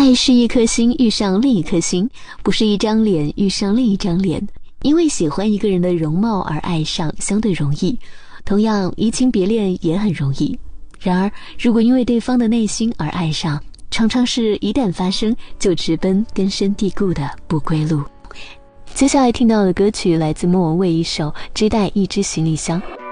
爱是一颗心遇上另一颗心，不是一张脸遇上另一张脸。因为喜欢一个人的容貌而爱上相对容易，同样移情别恋也很容易。然而如果因为对方的内心而爱上，常常是一旦发生就直奔根深蒂固的不归路。接下来听到的歌曲来自莫文蔚一首《只带一只行李箱》。